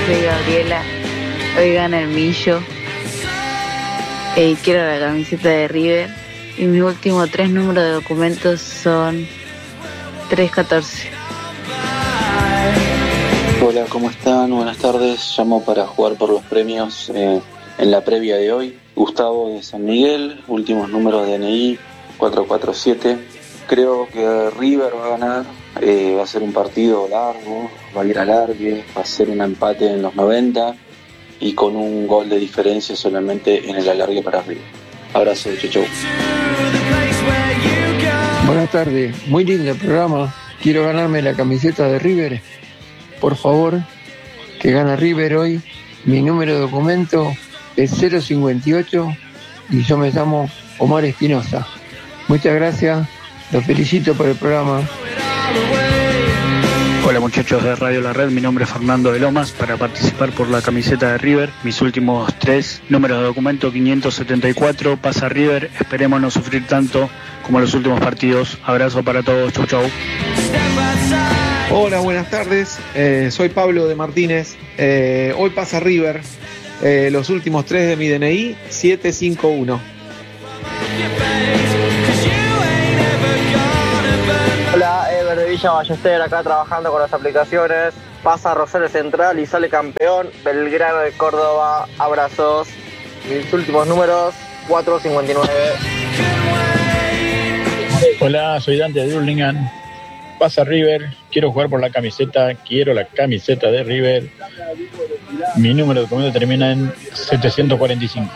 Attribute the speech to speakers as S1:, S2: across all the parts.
S1: soy Gabriela. Hoy gana el Millo. Quiero la camiseta de River. Y mis últimos 3 números de documentos son 314.
S2: Hola, ¿cómo están? Buenas tardes. Llamo para jugar por los premios en la previa de hoy. Gustavo de San Miguel, últimos números de DNI 447. Creo que River va a ganar. Va a ser un partido largo, va a ir a alargue, va a ser un empate en los 90 y con un gol de diferencia solamente en el alargue para River. Abrazo, chau.
S3: Buenas tardes, muy lindo el programa. Quiero ganarme la camiseta de River. Por favor, que gana River hoy. Mi número de documento es 058 y yo me llamo Omar Espinosa. Muchas gracias, los felicito por el programa.
S4: Hola muchachos de Radio La Red, mi nombre es Fernando de Lomas para participar por la camiseta de River. Mis últimos 3 números de documento 574, pasa River, esperemos no sufrir tanto como los últimos partidos. Abrazo para todos, chau chau.
S5: Hola, buenas tardes, soy Pablo de Martínez. Hoy pasa River, los últimos 3 de mi DNI 751.
S6: Hola, Ever de Villa Ballester, acá trabajando con las aplicaciones. Pasa Rosario Central y sale campeón. Belgrano de Córdoba, abrazos. Mis últimos números, 459.
S7: Hola, soy Dante de Hurlingham. Pasa River, quiero jugar por la camiseta, quiero la camiseta de River. Mi número de documento termina en 745.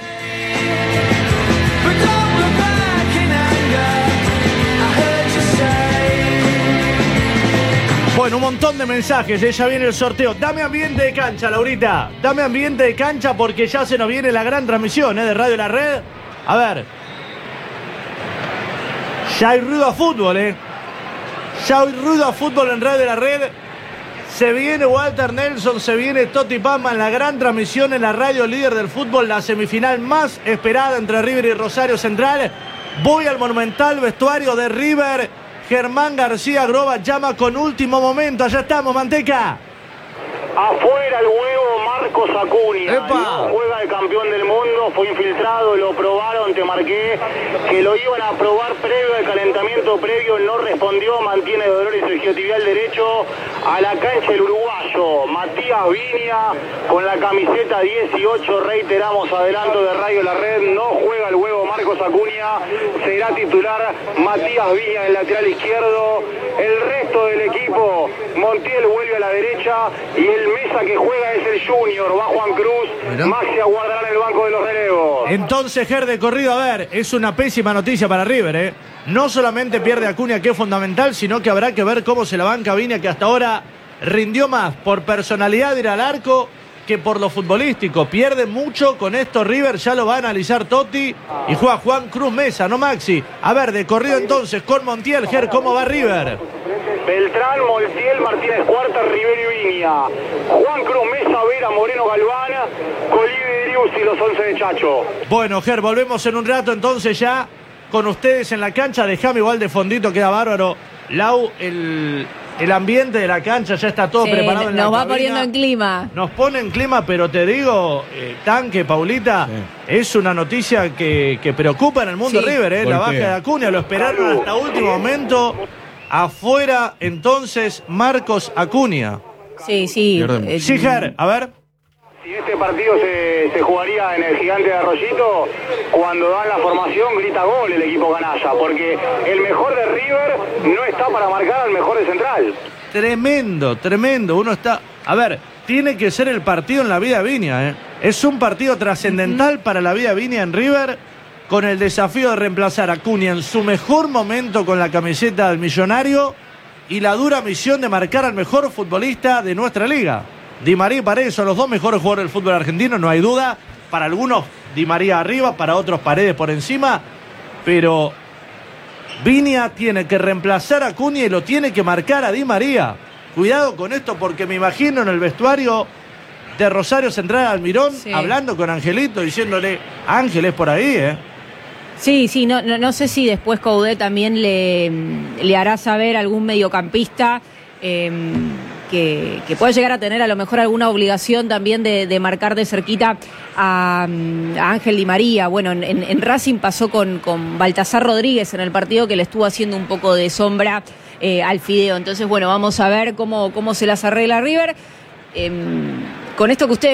S8: Bueno, un montón de mensajes, ya viene el sorteo. Dame ambiente de cancha, Laurita. Dame ambiente de cancha porque ya se nos viene la gran transmisión de Radio La Red. A ver. Ya hay ruido a fútbol, Ya hay ruido a fútbol en Radio La Red. Se viene Walter Nelson, se viene Totti Pazman, la gran transmisión en la radio líder del fútbol, la semifinal más esperada entre River y Rosario Central. Voy al monumental vestuario de River. Germán García Groba llama con último momento. Allá estamos, Manteca.
S9: Afuera el huevo Marcos Acuña.
S8: ¡Epa!
S9: No juega de campeón del mundo, fue infiltrado, lo probaron, te marqué que lo iban a probar previo al calentamiento previo, no respondió, mantiene dolor isquiotibial derecho a la cancha el uruguayo Matías Viña con la camiseta 18, reiteramos, adelanto de Radio La Red, no juega el huevo Marcos Acuña, será titular Matías Viña, el lateral izquierdo. El resto del equipo, Montiel vuelve a la derecha y el mesa que juega es el Junior, va Juan Cruz, Maxi aguardará en el banco de los relevos.
S8: Entonces, Ger, de corrido, a ver, es una pésima noticia para River, No solamente pierde a Acuña, que es fundamental, sino que habrá que ver cómo se la banca Viña, que hasta ahora rindió más por personalidad de ir al arco que por lo futbolístico. Pierde mucho con esto River, ya lo va a analizar Totti y juega Juan Cruz Mesa, no Maxi. A ver, de corrido entonces con Montiel, Ger, ¿cómo va River?
S9: Beltrán, Montiel, Martínez Cuarta, Rivero y Viña. Juan Cruz Mesa, Vera, Moreno Galván, Colibri y los 11 de Chacho.
S8: Bueno, Ger, volvemos en un rato entonces ya con ustedes en la cancha. Dejame igual de fondito, queda bárbaro. Lau, el ambiente de la cancha ya está todo preparado en la cabina.
S10: Nos va poniendo en clima.
S8: Nos pone en clima, pero te digo, Tanque, Paulita, es una noticia que preocupa en el mundo River, la baja de Acuña, lo esperaron hasta último momento. Afuera, entonces, Marcos Acuña.
S10: Sí.
S8: Sí, Ger, a ver.
S9: Si este partido se jugaría en el Gigante de Arroyito, cuando dan la formación grita gol el equipo canalla, porque el mejor de River no está para marcar al mejor de Central.
S8: Tremendo. Uno está... A ver, tiene que ser el partido en la vida de Viña, Es un partido trascendental para la vida de Viña en River, con el desafío de reemplazar a Acuña en su mejor momento con la camiseta del Millonario y la dura misión de marcar al mejor futbolista de nuestra liga. Di María y Paredes son los dos mejores jugadores del fútbol argentino, no hay duda. Para algunos Di María arriba, para otros Paredes por encima, pero Viña tiene que reemplazar a Acuña y lo tiene que marcar a Di María. Cuidado con esto porque me imagino en el vestuario de Rosario Central Almirón hablando con Angelito, diciéndole, Ángel es por ahí,
S10: Sí, no sé si después Coudet también le hará saber a algún mediocampista que pueda llegar a tener a lo mejor alguna obligación también de marcar de cerquita a Ángel Di María. Bueno, en Racing pasó con Baltasar Rodríguez en el partido, que le estuvo haciendo un poco de sombra al Fideo. Entonces, bueno, vamos a ver cómo se las arregla River. Con esto que ustedes